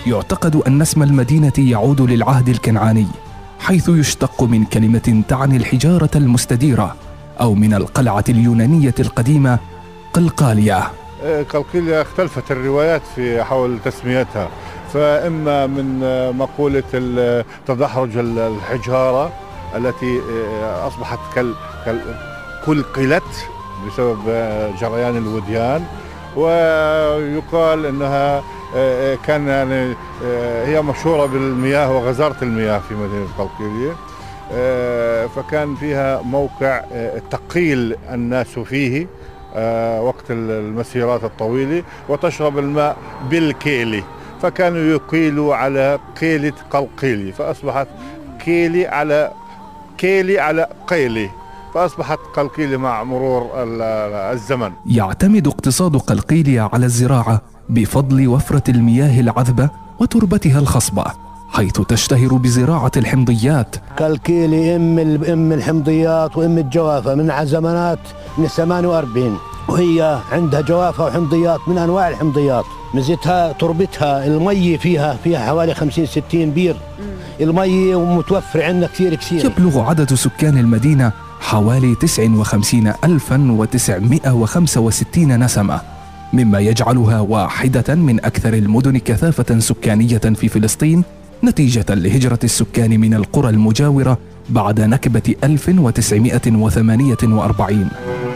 يعتقد أن اسم المدينة يعود للعهد الكنعاني، حيث يشتق من كلمة تعني الحجارة المستديرة، أو من القلعة اليونانية القديمة قلقاليا. قلقاليا اختلفت الروايات في حول تسميتها، فإما من مقولة تدحرج الحجارة التي أصبحت قلقلت بسبب جريان الوديان، ويقال أنها كان يعني هي مشهورة بالمياه وغزارة المياه في مدينة قلقاليا، فكان فيها موقع تقيل الناس فيه وقت المسيرات الطويلة وتشرب الماء بالكيلي، فكانوا يقيلوا على قيلة قلقاليا، فأصبحت كيلي على قيلي، فأصبحت قلقاليا مع مرور الزمن. يعتمد اقتصاد قلقاليا على الزراعة بفضل وفرة المياه العذبة وتربتها الخصبة، حيث تشتهر بزراعة الحمضيات. قلقاليا ام الحمضيات وام الجوافة من زمانات من 48، وهي عندها جوافة وحمضيات من انواع الحمضيات. ميزتها تربتها، المي فيها حوالي 50-60 بير، المي متوفر عندنا كثير. يبلغ عدد سكان المدينة حوالي 59,965 نسمة، مما يجعلها واحدة من أكثر المدن كثافة سكانية في فلسطين، نتيجة لهجرة السكان من القرى المجاورة بعد نكبة 1948.